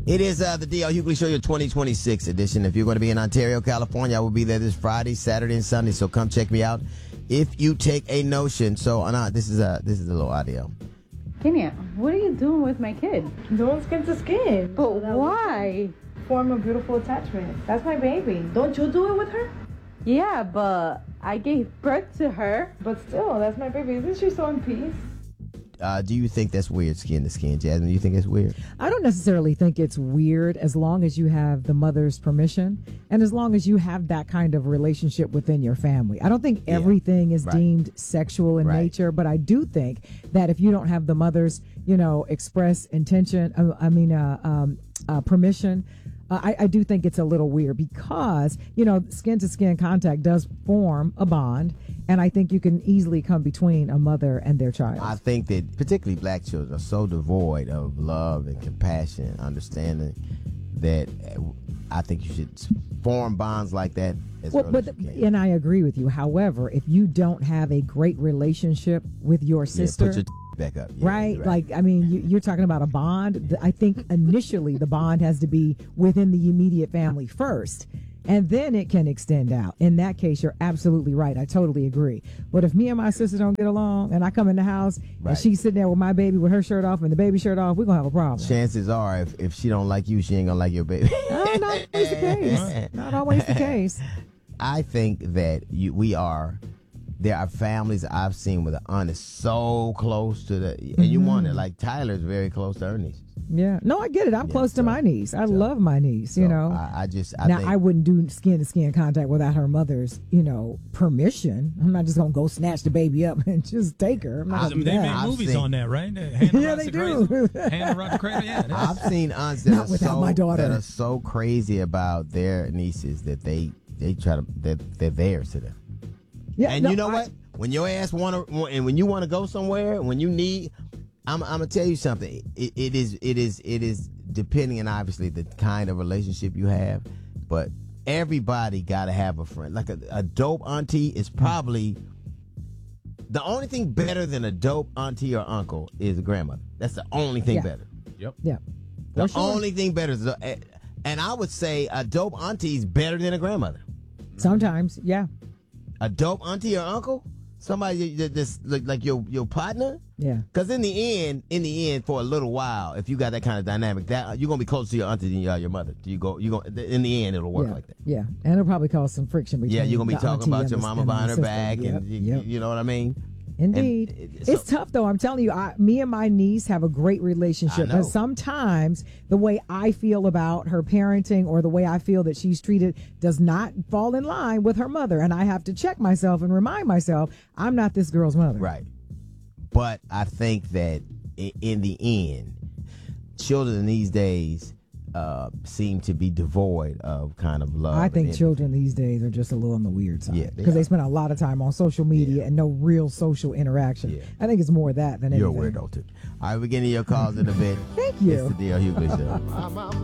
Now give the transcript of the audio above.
It is the D.L. Hughley Show, your 2026 edition. If you're going to be in Ontario, California, I will be there this Friday, Saturday, and Sunday. So come check me out if you take a notion. So, this is a little audio. Kenya, what are you doing with my kid? Doing skin to skin. But why? Form a beautiful attachment. That's my baby. Don't you do it with her? Yeah, but I gave birth to her. But still, that's my baby. Isn't she so in peace? Do you think that's weird, skin to skin, Jasmine? Do you think it's weird? I don't necessarily think it's weird as long as you have the mother's permission and as long as you have that kind of relationship within your family. I don't think everything is deemed sexual in nature, but I do think that if you don't have the mother's, express intention, permission, I do think it's a little weird because, skin to skin contact does form a bond. And I think you can easily come between a mother and their child. I think that particularly black children are so devoid of love and compassion, understanding, that I think you should form bonds like that as early as you can. And I agree with you. However, if you don't have a great relationship with your sister, put your back up. Right? You're talking about a bond. I think initially the bond has to be within the immediate family first. And then it can extend out. In that case, you're absolutely right. I totally agree. But if me and my sister don't get along and I come in the house and she's sitting there with my baby with her shirt off and the baby shirt off, we're going to have a problem. Chances are, if she don't like you, she ain't going to like your baby. Not always the case. Not always the case. I think that there are families I've seen where the aunt is so close to and you wonder, like Tyler's very close to her niece. Yeah. No, I get it. I'm close to my niece. I love my niece, I think I wouldn't do skin to skin contact without her mother's, permission. I'm not just going to go snatch the baby up and just take her. They make movies on that, right? Yeah, they do. Hand around the cradle, yeah. I've seen aunts that are so crazy about their nieces that they're theirs to them. Yeah, and you know what? When your ass and when you want to go somewhere, when you need, I'm gonna tell you something. It is depending on obviously the kind of relationship you have, but everybody gotta have a friend. Like a dope auntie is probably the only thing better than a dope auntie or uncle is a grandmother. That's the only thing better. Yep. Yeah. The only thing better is, and I would say a dope auntie is better than a grandmother. Sometimes, yeah. A dope auntie or uncle, somebody that's like your partner. Yeah. Because in the end, for a little while, if you got that kind of dynamic, that you're gonna be closer to your auntie than you are your mother. In the end, it'll work like that. Yeah, and it'll probably cause some friction between. Yeah, you're gonna be talking about your mama behind her sister. back, and you know what I mean. Indeed. It's tough, though. I'm telling you, me and my niece have a great relationship. But sometimes the way I feel about her parenting or the way I feel that she's treated does not fall in line with her mother. And I have to check myself and remind myself, I'm not this girl's mother. Right. But I think that in the end, children these days seem to be devoid of kind of love. I think children these days are just a little on the weird side. Yeah, because they spend a lot of time on social media and no real social interaction. Yeah. I think it's more that than anything. You're a weirdo too. All right, we're getting your calls in a bit. Thank you. It's the D.L. Hughley Show.